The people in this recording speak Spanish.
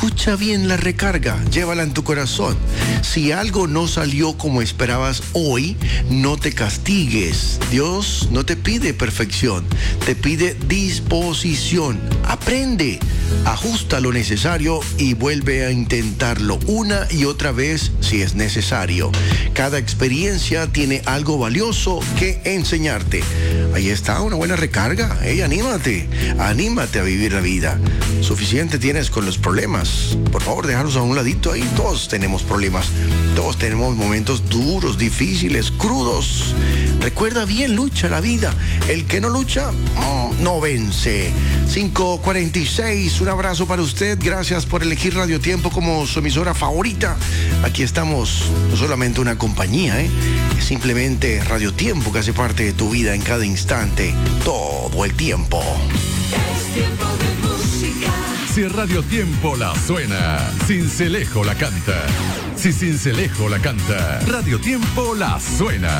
Escucha bien la recarga, llévala en tu corazón. Si algo no salió como esperabas hoy, no te castigues. Dios no te pide perfección, te pide disposición. Aprende, ajusta lo necesario y vuelve a intentarlo una y otra vez si es necesario. Cada experiencia tiene algo valioso que enseñarte. Ahí está, una buena recarga. Anímate a vivir la vida. Suficiente tienes con los problemas. Por favor, déjalos a un ladito ahí. Todos tenemos problemas. Todos tenemos momentos duros, difíciles, crudos. Recuerda bien, lucha la vida. El que no lucha, no vence. 5:46, un abrazo para usted. Gracias por elegir Radio Tiempo como su emisora favorita. Aquí estamos, no solamente una compañía, es simplemente Radio Tiempo que hace parte de tu vida en cada instante, todo el tiempo. Es tiempo de música. Si Radio Tiempo la suena, Sincelejo la canta. Si Sincelejo la canta, Radio Tiempo la suena.